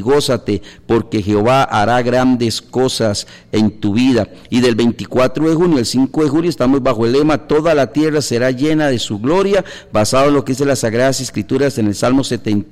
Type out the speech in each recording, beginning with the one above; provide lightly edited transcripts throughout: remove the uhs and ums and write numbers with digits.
gózate, porque Jehová hará grandes cosas en tu vida. Y del 24 de junio al 5 de julio estamos bajo el lema toda la tierra será llena de su gloria, basado en lo que dice las Sagradas Escrituras en el Salmo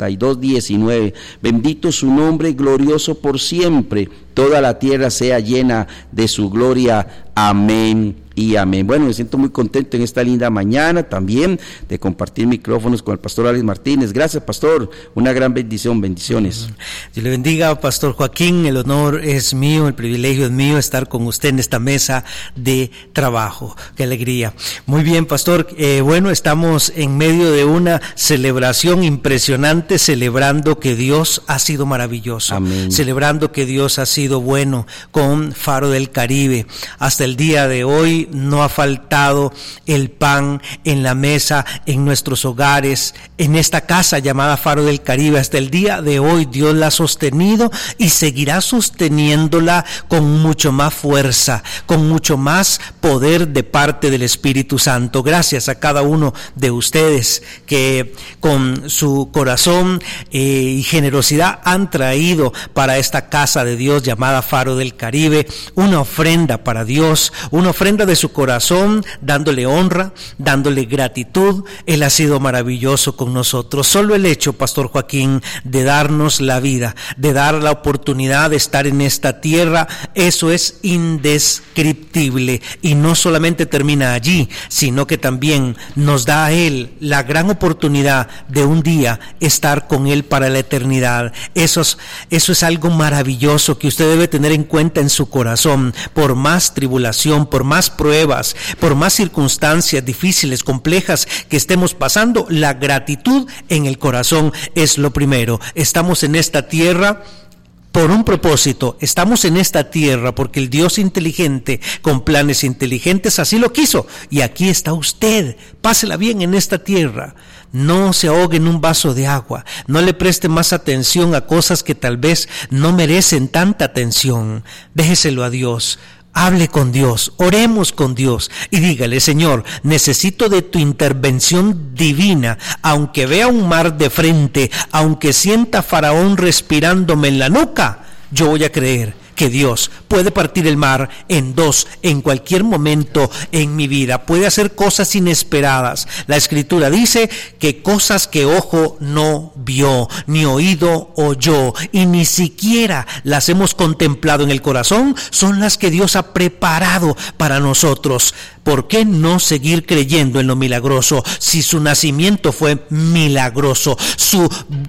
72:19. Bendito su nombre, glorioso por siempre. Toda la tierra sea llena de su gloria. Amén y amén. Bueno, me siento muy contento en esta linda mañana también de compartir micrófonos con el pastor Alex Martínez. Gracias, pastor, una gran bendición, bendiciones. Dios le bendiga, pastor Joaquín, el honor es mío, el privilegio es mío estar con usted en esta mesa de trabajo. Qué alegría. Muy bien, pastor, bueno, estamos en medio de una celebración impresionante, celebrando que Dios ha sido maravilloso. Amén. Celebrando que Dios ha sido bueno con Faro del Caribe. Hasta el día de hoy no ha faltado el pan en la mesa, en nuestros hogares, en esta casa llamada Faro del Caribe. Hasta el día de hoy Dios la ha sostenido y seguirá sosteniéndola con mucho más fuerza, con mucho más poder de parte del Espíritu Santo. Gracias a cada uno de ustedes que con su corazón y generosidad han traído para esta casa de Dios llamada Faro del Caribe una ofrenda para Dios, una ofrenda de su corazón, dándole honra, dándole gratitud. Él ha sido maravilloso con nosotros. Solo el hecho, pastor Joaquín, de darnos la vida, de dar la oportunidad de estar en esta tierra, eso es indescriptible, y no solamente termina allí, sino que también nos da a Él la gran oportunidad de un día estar con Él para la eternidad. Eso es algo maravilloso que usted debe tener en cuenta en su corazón. Por más tribulación, por más pruebas, por más circunstancias difíciles, complejas que estemos pasando, la gratitud en el corazón es lo primero. Estamos en esta tierra por un propósito, estamos en esta tierra porque el Dios inteligente, con planes inteligentes, así lo quiso, y aquí está usted. Pásela bien en esta tierra. No se ahogue en un vaso de agua, no le preste más atención a cosas que tal vez no merecen tanta atención. Déjeselo a Dios. Hable con Dios, oremos con Dios y dígale: Señor, necesito de tu intervención divina, aunque vea un mar de frente, aunque sienta a Faraón respirándome en la nuca, yo voy a creer que Dios puede partir el mar en dos en cualquier momento en mi vida, puede hacer cosas inesperadas. La Escritura dice que cosas que ojo no vio, ni oído oyó, y ni siquiera las hemos contemplado en el corazón, son las que Dios ha preparado para nosotros. ¿Por qué no seguir creyendo en lo milagroso? Si su nacimiento fue milagroso, su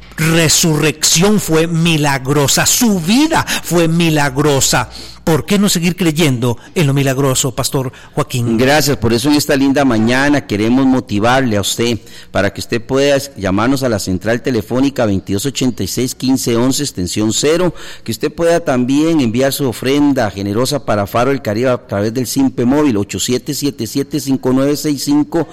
resurrección fue milagrosa, su vida fue milagrosa, ¿por qué no seguir creyendo en lo milagroso, pastor Joaquín? Gracias, por eso en esta linda mañana queremos motivarle a usted para que usted pueda llamarnos a la central telefónica 2286-1511 extensión 0, que usted pueda también enviar su ofrenda generosa para Faro del Caribe a través del SIMPE móvil 8777-5965,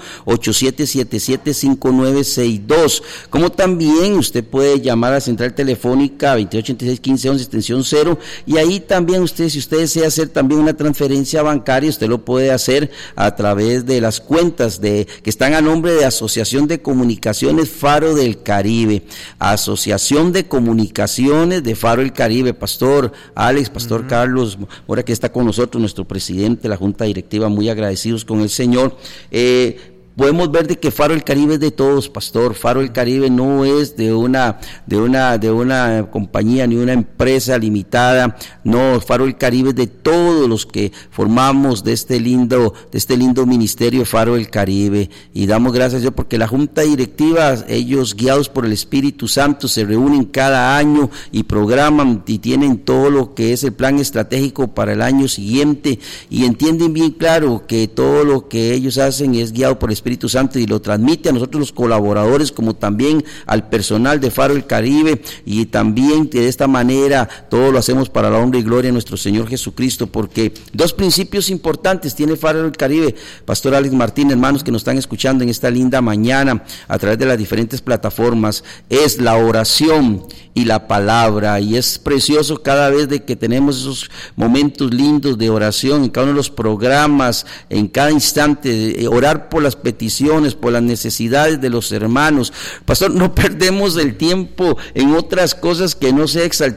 8777-5962, como también usted puede llamar a la central telefónica 2286-1511 extensión 0, y ahí también usted, si usted desea hacer también una transferencia bancaria, usted lo puede hacer a través de las cuentas que están a nombre de Asociación de Comunicaciones Faro del Caribe, Asociación de Comunicaciones de Faro del Caribe. Pastor Alex, pastor Carlos, ahora que está con nosotros nuestro presidente de la Junta Directiva, muy agradecidos con el Señor. Podemos ver de que Faro del Caribe es de todos, pastor. Faro del Caribe no es de una compañía ni una empresa limitada. No, Faro del Caribe es de todos los que formamos de este lindo ministerio Faro del Caribe. Y damos gracias a Dios porque la Junta Directiva, ellos guiados por el Espíritu Santo, se reúnen cada año y programan y tienen todo lo que es el plan estratégico para el año siguiente, y entienden bien claro que todo lo que ellos hacen es guiado por el Espíritu Santo y lo transmite a nosotros los colaboradores, como también al personal de Faro del Caribe, y también que de esta manera todo lo hacemos para la honra y gloria de nuestro Señor Jesucristo, porque dos principios importantes tiene Faro del Caribe, pastor Alex Martín, hermanos que nos están escuchando en esta linda mañana a través de las diferentes plataformas, es la oración y la palabra, y es precioso cada vez de que tenemos esos momentos lindos de oración en cada uno de los programas, en cada instante, orar por las peticiones, por las necesidades de los hermanos. Pastor, no perdemos el tiempo en otras cosas que no sea exaltar